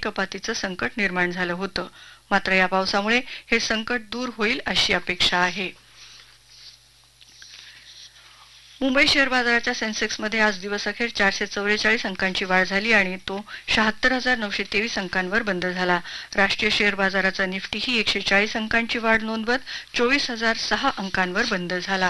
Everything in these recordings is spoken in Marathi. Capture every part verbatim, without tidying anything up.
कपातीचं संकट निर्माण झालं होतं. मात्र या पावसामुळे हे संकट दूर होईल अशी अपेक्षा आहे. मुंबई शेअर बाजाराच्या सेन्सेक्समध्ये आज दिवसअखेर चारशे चौवेचाळीस अंकांची वाढ झाली आणि तो शहात्तर हजार नऊशे तेवीस अंकांवर बंद झाला. राष्ट्रीय शेअर बाजाराचा निफ्टीही एकशे चाळीस अंकांची वाढ नोंदवत चोवीस हजार सहा अंकांवर बंद झाला.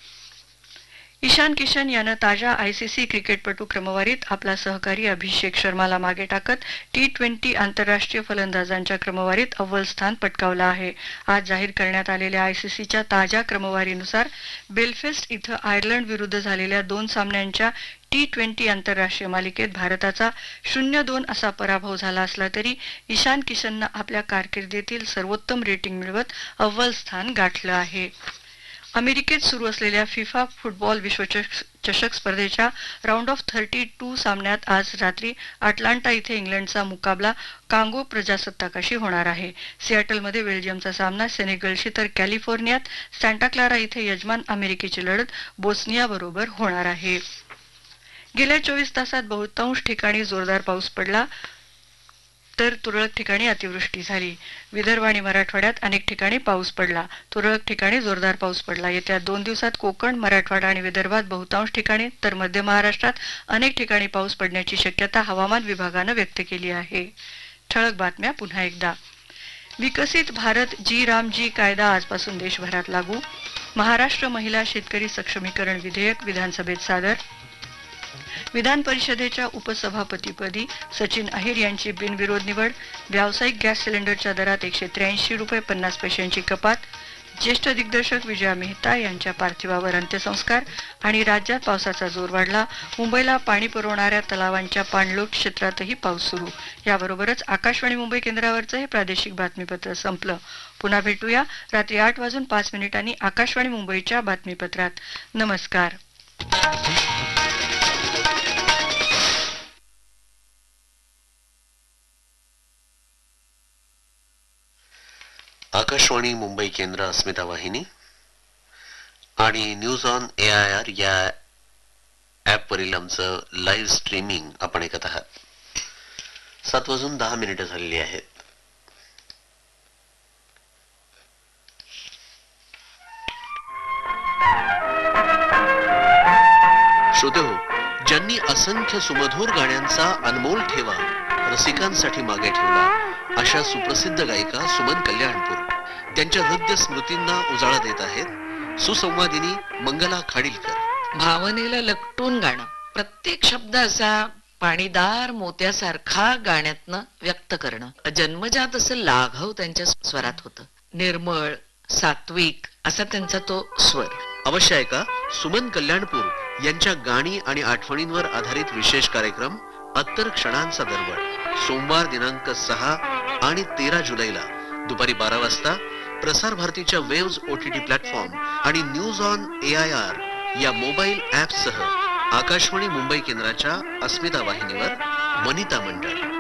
ईशान किशन यानं ताज्या आयसीसी क्रिकेटपटू क्रमवारीत आपला सहकारी अभिषेक शर्माला मागे टाकत टी ट्वेंटी आंतरराष्ट्रीय फलंदाजांच्या क्रमवारीत अव्वल स्थान पटकावलं आहे. आज जाहीर करण्यात आलेल्या आयसीसीच्या ताज्या क्रमवारीनुसार बेलफेस्ट इथं आयर्लंड विरुद्ध झालेल्या दोन सामन्यांच्या टी ट्वेंटी आंतरराष्ट्रीय मालिकेत भारताचा शून्य दोन असा पराभव झाला असला तरी ईशान किशननं आपल्या कारकिर्दीतील सर्वोत्तम रेटिंग मिळवत अव्वल स्थान गाठलं आहे. अमेरिकेत सुरू असलेल्या फिफा फुटबॉल विश्वचषक स्पर्धेच्या राऊंड ऑफ थर्टी टू सामन्यात आज रात्री अटलांटा इथे इंग्लंडचा मुकाबला कांगो प्रजासत्ताकाशी होणार आहे. सियाटलमध्ये बेल्जियमचा सामना सेनेगलशी तर कॅलिफोर्नियात सॅन्टा क्लारा इथे यजमान अमेरिकेची लढत बोस्नियाबरोबर होणार आहे. गेल्या चोवीस तासात बहुतांश ठिकाणी जोरदार पाऊस पडला तर तुरळक ठिकाणी अतिवृष्टी झाली. विदर्भ आणि मराठवाड्यात अनेक ठिकाणी पाऊस पडला. तुरळक ठिकाणी जोरदार पाऊस पडला. येत्या दोन दिवसात कोकण, मराठवाडा आणि विदर्भात बहुतांश ठिकाणी तर मध्य महाराष्ट्रात अनेक ठिकाणी पाऊस पडण्याची शक्यता हवामान विभागानं व्यक्त केली आहे. ठळक बातम्या पुन्हा एकदा. विकसित भारत जी रामजी कायदा आजपासून देशभरात लागू. महाराष्ट्र महिला शेतकरी सक्षमीकरण विधेयक विधानसभेत सादर. विधान परिषदेच्या उपसभापतीपदी सचिन अहिर यांची बिनविरोध निवड. व्यावसायिक गॅस सिलेंडरच्या दरात एकशे त्र्याऐंशी रुपये पन्नास पैशांची कपात. ज्येष्ठ दिग्दर्शक विजया मेहता यांच्या पार्थिवावर अंत्यसंस्कार. आणि राज्यात पावसाचा जोर वाढला. मुंबईला पाणी पुरवणाऱ्या तलावांच्या पाणलोट क्षेत्रातही पाऊस सुरू. याबरोबरच आकाशवाणी मुंबई केंद्रावरचं हे प्रादेशिक बातमीपत्र संपलं. पुन्हा भेटूया रात्री आठ वाजून पाच मिनिटांनी आकाशवाणी मुंबईच्या बातमीपत्रात. नमस्कार. आकाशवाणी मुंबई केंद्र अस्मिता वाहिनी आणि news on A I R या ॲपवरील आमचं लाईव्ह स्ट्रीमिंग आपण ऐकत आहात. सात वाजून दहा मिनिटं झालेली आहेत. श्रोते हो, ज्यांनी असंख्य सुमधुर गाण्यांचा अनमोल ठेवा रसिकांसाठी मागे ठेवला अशा सुप्रसिद्ध गायिका सुमन कल्याणपूर त्यांच्या हृदय स्मृतींना उजाळा देत आहेत सुसंवादिनी मंगला खाडीलकर. भावनेला लकटून गाणं, प्रत्येक शब्द असा पाणीदार मोत्यासारखा गाण्यातनं व्यक्त करणं, जन्मजात असं लाघव त्यांच्या स्वरात होतं. निर्मळ सात्विक असा त्यांचा तो स्वर. अवश्य ऐका सुमन कल्याणपूर यांच्या गाणी आणि आठवणींवर आधारित विशेष कार्यक्रम अत्तर क्षणांचा दरवळ सोमवार दिनांक सहा आणि तेरा जुलैला दुपारी बारा वाजता प्रसार भारतीच्या वेव्ज ओटीटी प्लॅटफॉर्म आणि news on A I R या मोबाईल ऍप सह आकाशवाणी मुंबई केंद्राच्या अस्मिता वाहिनीवर वनिता मंडळ